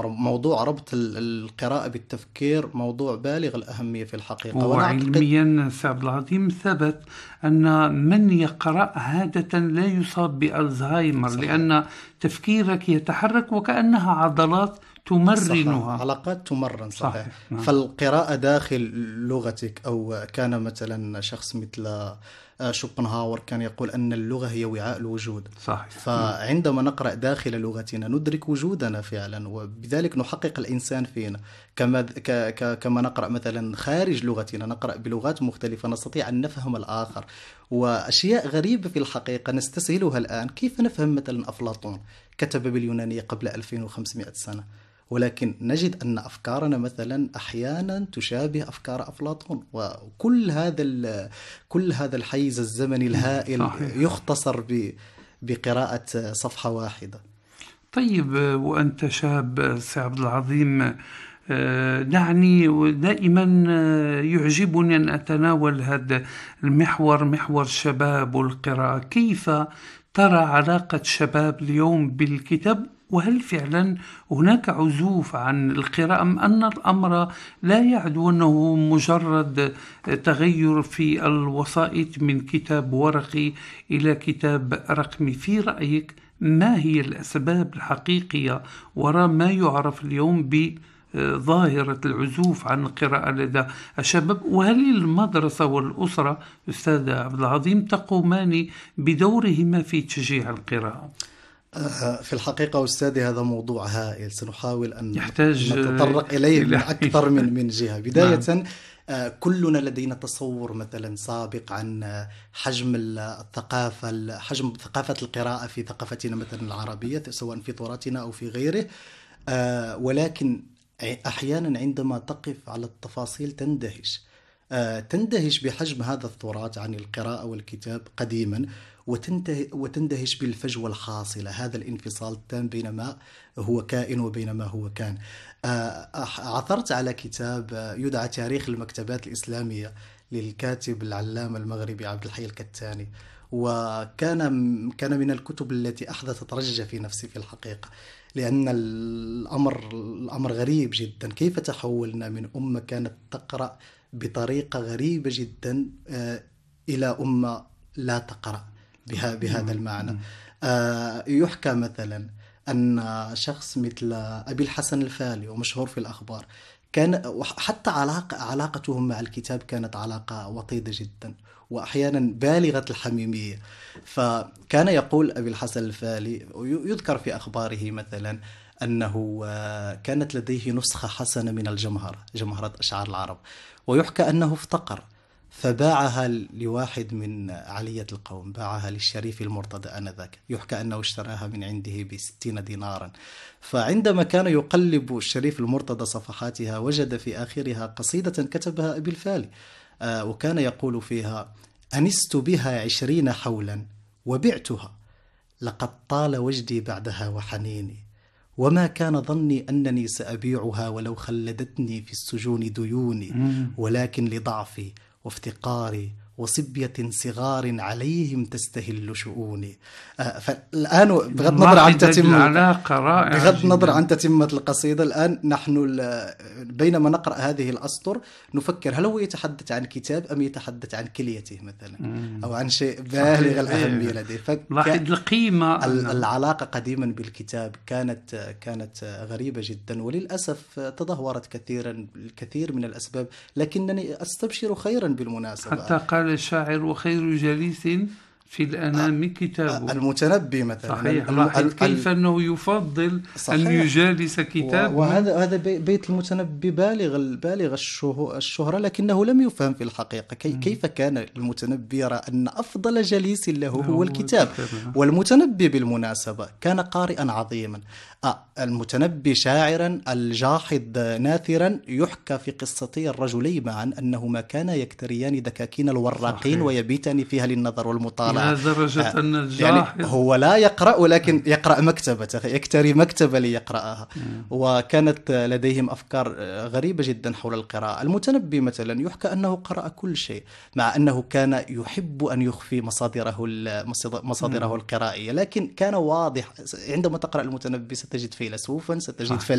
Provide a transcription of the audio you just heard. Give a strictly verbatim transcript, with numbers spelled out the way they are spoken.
الأمر. موضوع ربط القراءة بالتفكير موضوع بالغ الأهمية في الحقيقة، وعلميا سعد العظيم ثبت أن من يقرأ عادة لا يصاب بألزهايمر. صحيح. لأن تفكيرك يتحرك وكأنها عضلات تمرنها. صحيح. علاقات تمرن. صحيح, صحيح. نعم. فالقراءة داخل لغتك، أو كان مثلا شخص مثل شوبنهاور كان يقول أن اللغة هي وعاء الوجود. صحيح. فعندما نقرأ داخل لغتنا ندرك وجودنا فعلا، وبذلك نحقق الإنسان فينا. كما كما نقرأ مثلا خارج لغتنا، نقرأ بلغات مختلفة، نستطيع أن نفهم الآخر. وأشياء غريبة في الحقيقة نستسهلها الآن. كيف نفهم مثلا أفلاطون كتب باليونانية قبل ألفين وخمسمائة سنة، ولكن نجد أن أفكارنا مثلا أحيانا تشابه أفكار أفلاطون، وكل هذا كل هذا الحيز الزمني الهائل. صحيح. يختصر بقراءة صفحة واحدة. طيب، وأنت شاب سعد العظيم، دعني ودائما يعجبني أن أتناول هذا المحور، محور الشباب والقراءة. كيف ترى علاقة شباب اليوم بالكتاب؟ وهل فعلا هناك عزوف عن القراءة، أم أن الأمر لا يعدو أنه مجرد تغير في الوسائط من كتاب ورقي إلى كتاب رقمي؟ في رأيك ما هي الأسباب الحقيقية وراء ما يعرف اليوم بظاهرة العزوف عن القراءة لدى الشباب؟ وهل المدرسة والأسرة أستاذ عبد العظيم تقومان بدورهما في تشجيع القراءة؟ في الحقيقة أستاذي هذا موضوع هائل، سنحاول أن يحتاج نتطرق إليه من أكثر من من جهة. بداية نعم. كلنا لدينا تصور مثلا سابق عن حجم الثقافة حجم ثقافة القراءة في ثقافتنا مثلا العربية، سواء في تراثنا أو في غيره، ولكن أحيانا عندما تقف على التفاصيل تندهش تندهش بحجم هذا التراث عن القراءة والكتاب قديما، وتندهش بالفجوة الحاصلة، هذا الانفصال التام بين ما هو كائن وبين ما هو كان. عثرت على كتاب يدعى تاريخ المكتبات الإسلامية للكاتب العلامة المغربي عبد الحي الكتاني، وكان كان من الكتب التي أحدثت رجة في نفسي في الحقيقة، لأن الأمر الأمر غريب جدا. كيف تحولنا من أمة كانت تقرأ بطريقة غريبة جدا إلى أمة لا تقرأ بها بهذا المعنى. يحكى مثلا أن شخص مثل أبي الحسن الفالي، ومشهور في الأخبار، كان حتى علاقة علاقتهم مع الكتاب كانت علاقة وطيدة جدا وأحيانا بالغة الحميمية. فكان يقول أبي الحسن الفالي، يذكر في أخباره مثلا أنه كانت لديه نسخة حسنة من الجمهرة، جمهرة أشعار العرب، ويحكى أنه افتقر فباعها لواحد من علية القوم، باعها للشريف المرتضى آنذاك، يحكى أنه اشتراها من عنده بستين دينارا. فعندما كان يقلب الشريف المرتضى صفحاتها وجد في آخرها قصيدة كتبها أبي الفالي، آه وكان يقول فيها: أنست بها عشرين حولا وبعتها، لقد طال وجدي بعدها وحنيني، وما كان ظني أنني سأبيعها ولو خلدتني في السجون ديوني، ولكن لضعفي وافتقاري وصبية صغار عليهم تستهل شؤوني. آه فالآن بغض النظر عن تتمة بغض النظر عن تتمة القصيدة، الآن نحن بينما نقرأ هذه الأسطر نفكر هل هو يتحدث عن كتاب أم يتحدث عن كليته مثلا، مم. أو عن شيء بالغ الأهمية لديه. لاحظ القيمة. العلاقة قديما بالكتاب كانت كانت غريبة جدا، وللأسف تدهورت كثيرا الكثير من الأسباب، لكنني أستبشر خيرا بالمناسبة. حتى قال الشاعر: وخير جليس في الأنام كتابه. المتنبي مثلا. صحيح. لاحظ كيف أنه يفضل صحيح. أن يجالس كتاب. وهذا هذا بيت المتنبي بالغ بالغ الشهرة، لكنه لم يفهم في الحقيقة كيف كان المتنبي يرى أن أفضل جليس له هو الكتاب. والمتنبي بالمناسبة كان قارئا عظيما، المتنبي شاعرا، الجاحظ ناثرا. يحكى في قصتي الرجلين معا أنهما كانا يكتريان دكاكين الوراقين صحيح. ويبيتان فيها للنظر والمطالعة. إلى درجة أن الجاحظ يعني هو لا يقرأ، ولكن يقرأ مكتبته، يكتري مكتبة ليقرأها. وكانت لديهم أفكار غريبة جدا حول القراءة. المتنبي مثلا يحكى أنه قرأ كل شيء، مع أنه كان يحب أن يخفي مصادره مصادره القرائية، لكن كان واضح. عندما تقرأ المتنبي ستجد فيلسوفا، ستجد